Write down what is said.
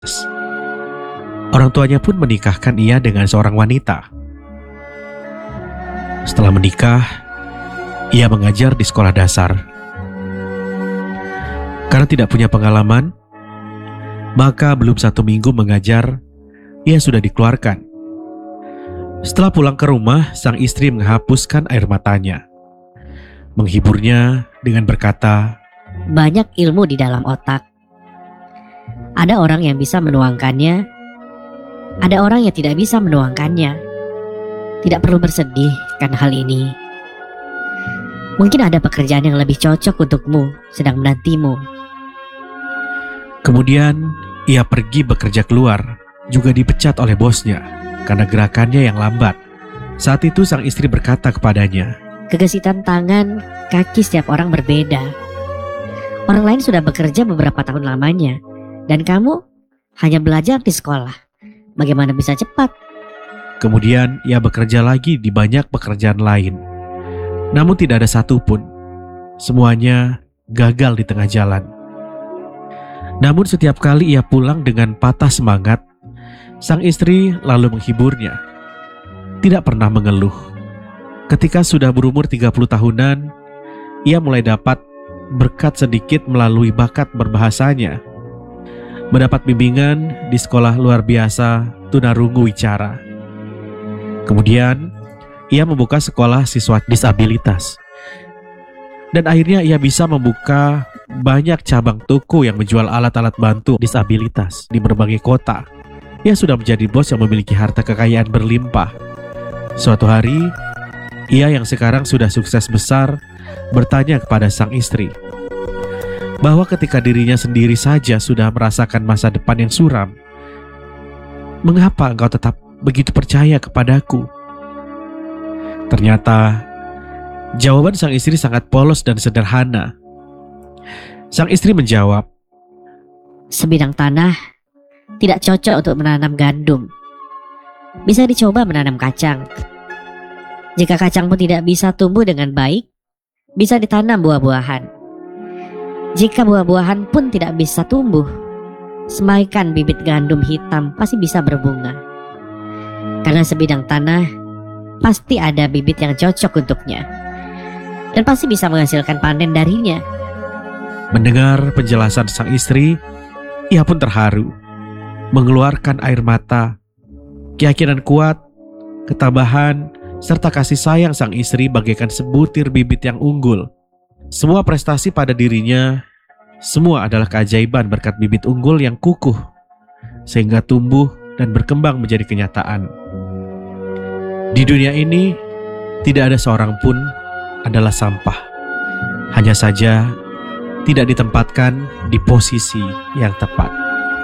Orang tuanya pun menikahkan ia dengan seorang wanita. Setelah menikah, ia mengajar di sekolah dasar. Karena tidak punya pengalaman, maka belum 1 minggu mengajar, ia sudah dikeluarkan. Setelah pulang ke rumah, sang istri menghapuskan air matanya, menghiburnya dengan berkata, "Banyak ilmu di dalam otak. Ada orang yang bisa menuangkannya, ada orang yang tidak bisa menuangkannya. Tidak perlu bersedih karena hal ini. Mungkin ada pekerjaan yang lebih cocok untukmu sedang menantimu." Kemudian ia pergi bekerja keluar, juga dipecat oleh bosnya karena gerakannya yang lambat. Saat itu sang istri berkata kepadanya, "Kegesitan tangan, kaki setiap orang berbeda. Orang lain sudah bekerja beberapa tahun lamanya, dan kamu hanya belajar di sekolah. Bagaimana bisa cepat?" Kemudian ia bekerja lagi di banyak pekerjaan lain. Namun tidak ada satupun. Semuanya gagal di tengah jalan. Namun setiap kali ia pulang dengan patah semangat, sang istri lalu menghiburnya. Tidak pernah mengeluh. Ketika sudah berumur 30 tahunan, ia mulai dapat berkat sedikit melalui bakat berbahasanya. Mendapat bimbingan di sekolah luar biasa tunarungu wicara. Kemudian ia membuka sekolah siswa disabilitas. Dan akhirnya ia bisa membuka banyak cabang toko yang menjual alat-alat bantu disabilitas di berbagai kota. Ia sudah menjadi bos yang memiliki harta kekayaan berlimpah. Suatu hari, ia yang sekarang sudah sukses besar bertanya kepada sang istri bahwa ketika dirinya sendiri saja sudah merasakan masa depan yang suram, mengapa engkau tetap begitu percaya kepadaku? Ternyata jawaban sang istri sangat polos dan sederhana. Sang istri menjawab, "Sebidang tanah tidak cocok untuk menanam gandum. Bisa dicoba menanam kacang. Jika kacang pun tidak bisa tumbuh dengan baik, bisa ditanam buah-buahan. Jika buah-buahan pun tidak bisa tumbuh, semaikan bibit gandum hitam pasti bisa berbunga. Karena sebidang tanah pasti ada bibit yang cocok untuknya, dan pasti bisa menghasilkan panen darinya." Mendengar penjelasan sang istri, ia pun terharu, mengeluarkan air mata. Keyakinan kuat, ketabahan, serta kasih sayang sang istri bagaikan sebutir bibit yang unggul. Semua prestasi pada dirinya, semua adalah keajaiban berkat bibit unggul yang kukuh, sehingga tumbuh dan berkembang menjadi kenyataan. Di dunia ini, tidak ada seorang pun adalah sampah. Hanya saja tidak ditempatkan di posisi yang tepat.